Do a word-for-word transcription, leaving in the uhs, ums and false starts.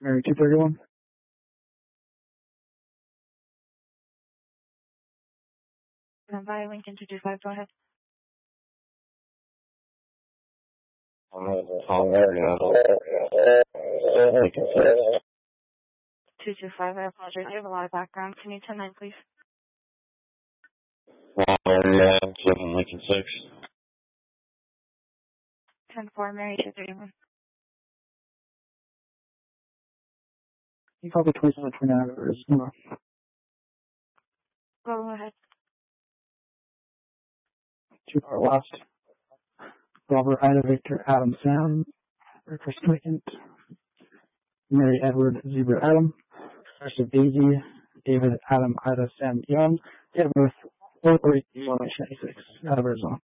Mary two thirty-one. Stand by, Lincoln two two five, go ahead. two two five, I apologize. I have a lot of background. Can you ten nine, please? Lincoln six. ten four, Mary two thirty-one. You copy twenty-seven twenty-nine Arizona. Go ahead. Two car lost. Robert Ida Victor Adam Sam. Request vacant. Mary Edward Zebra Adam. Joseph Daisy. David Adam Ida Sam Young. Date of birth four three one ninety-six. Out of Arizona.